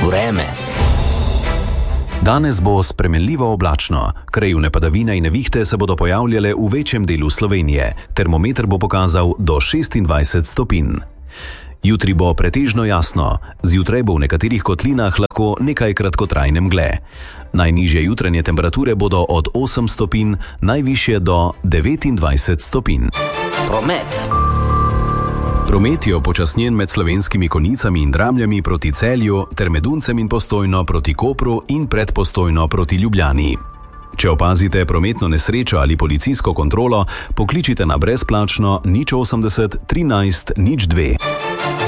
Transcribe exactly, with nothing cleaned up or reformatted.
Vreme. Danes bo spremenljivo oblačno. Krajevne padavine in nevihte se bodo pojavljale v večjem delu Slovenije. Termometer bo pokazal do šestindvajset stopinj. Jutri bo pretežno jasno. Zjutraj bo v nekaterih kotlinah lahko nekaj kratkotrajne mgle. Najnižje jutranje temperature bodo od osem stopinj, najvišje do devetindvajset stopinj. Promet. Promet je upočasnjen med Slovenskimi Konjicami in Dramljami proti Celju ter med Uncem in Postojno proti Kopru in pred Postojno proti Ljubljani. Če opazite prometno nesrečo ali policijsko kontrolo, pokličite na brezplačno nič osemdeset trinajst nič dve.